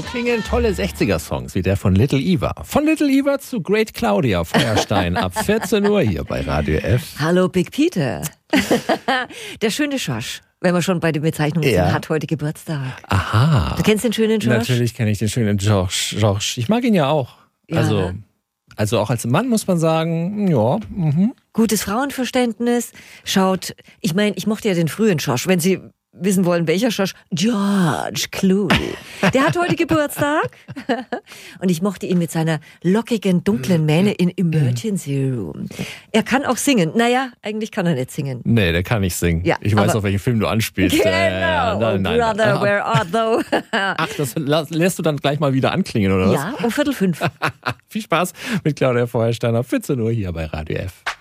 klingen tolle 60er-Songs wie der von Little Eva. Von Little Eva zu Great Claudia Feuerstein ab 14 Uhr hier bei Radio F. Hallo Big Peter. Der schöne Schorsch, wenn wir schon bei den Bezeichnungen sind, hat heute Geburtstag. Aha. Du kennst den schönen Schorsch? Natürlich kenne ich den schönen Schorsch. Ich mag ihn ja auch. Ja. Also auch als Mann muss man sagen, ja. Gutes Frauenverständnis. Schaut, ich mochte ja den frühen Schorsch. Wenn Sie wissen wollen, welcher Schorsch? George Clooney. Der hat heute Geburtstag. Und ich mochte ihn mit seiner lockigen, dunklen Mähne in Emergency Room. Er kann auch singen. Naja, eigentlich kann er nicht singen. Nee, der kann nicht singen. Ja, ich weiß, auf welchen Film du anspielst. Genau. Nein. Brother, where art thou? Ach, das lässt du dann gleich mal wieder anklingen, oder was? Ja, um 4:45. Viel Spaß mit Claudia Feuersteiner. 14 Uhr hier bei Radio F.